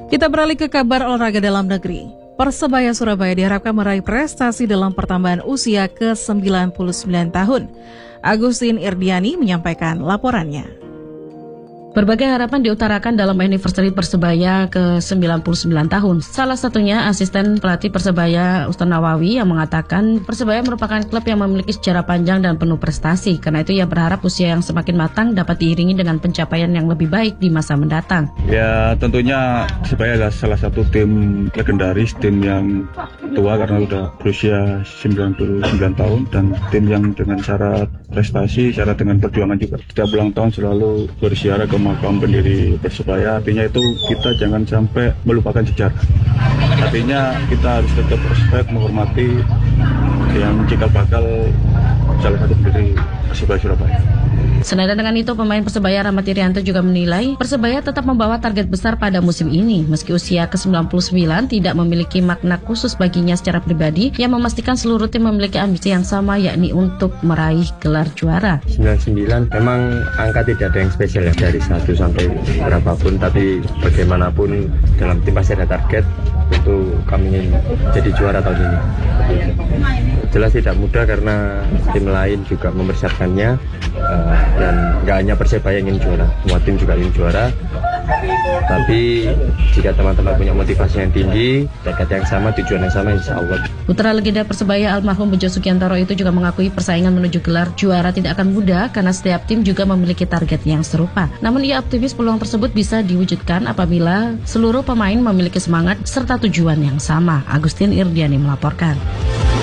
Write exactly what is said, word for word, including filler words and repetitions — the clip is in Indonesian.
Kita beralih ke kabar olahraga dalam negeri. Persebaya Surabaya diharapkan meraih prestasi dalam pertambahan usia ke sembilan puluh sembilan tahun. Agustin Irdiani menyampaikan laporannya. Berbagai harapan diutarakan dalam anniversary Persebaya ke sembilan puluh sembilan tahun. Salah satunya asisten pelatih Persebaya Ustaz Nawawi yang mengatakan Persebaya merupakan klub yang memiliki sejarah panjang dan penuh prestasi. Karena itu ia berharap usia yang semakin matang dapat diiringi dengan pencapaian yang lebih baik di masa mendatang. Ya tentunya Persebaya adalah salah satu tim legendaris, tim yang tua karena sudah berusia sembilan puluh sembilan tahun, dan tim yang dengan syarat prestasi, syarat dengan perjuangan juga. Setiap ulang tahun selalu bersiara ke makam pendiri Persebaya, artinya itu kita jangan sampai melupakan sejarah. Artinya kita harus tetap respect, menghormati yang cikal bakal salah satu pendiri Persebaya Surabaya. Senada dengan itu, pemain Persebaya Rahmat Irianto juga menilai Persebaya tetap membawa target besar pada musim ini. Meski usia ke sembilan puluh sembilan tidak memiliki makna khusus baginya secara pribadi, yang memastikan seluruh tim memiliki ambisi yang sama, yakni untuk meraih gelar juara. sembilan puluh sembilan memang angka tidak ada yang spesial ya, dari satu sampai berapapun, tapi bagaimanapun dalam tim pasti ada target. Tentu kami ingin jadi juara tahun ini. Jelas tidak mudah karena tim lain juga mempersiapkannya, uh, dan nggak hanya Persebaya ingin juara, semua tim juga ingin juara. Tapi jika teman-teman punya motivasi yang tinggi, tekad yang sama, tujuan yang sama, insya Allah. Putra legenda Persebaya almarhum Bejo Sukiantoro itu juga mengakui persaingan menuju gelar juara tidak akan mudah karena setiap tim juga memiliki target yang serupa. Namun ia optimis peluang tersebut bisa diwujudkan apabila seluruh pemain memiliki semangat serta tujuan yang sama. Agustin Irdiani melaporkan.